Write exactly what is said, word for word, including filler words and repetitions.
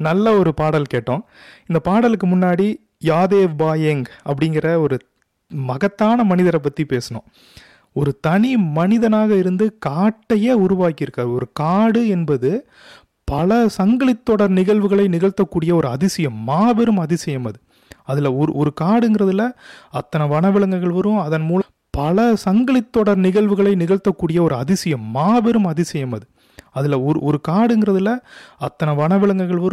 நல்ல ஒரு பாடல் கேட்டோம். இந்த பாடலுக்கு முன்னாடி யாதேவ் பாயேங் அப்படிங்கிற ஒரு மகத்தான மனிதரை பற்றி பேசணும். ஒரு தனி மனிதனாக இருந்து காட்டையே உருவாக்கியிருக்கார். ஒரு காடு என்பது பல சங்கிலித்தொடர் நிகழ்வுகளை நிகழ்த்தக்கூடிய ஒரு அதிசயம், மாபெரும் அதிசயம் அது. அதில் ஒரு ஒரு காடுங்கிறதுல அத்தனை வனவிலங்குகள் வரும். அதன் மூலம் பல சங்கிலித்தொடர் நிகழ்வுகளை நிகழ்த்தக்கூடிய ஒரு அதிசயம், மாபெரும் அதிசயம் அது. அதில் ஒரு ஒரு காடுங்கிறதுல அத்தனை வனவிலங்குகள் வரும்.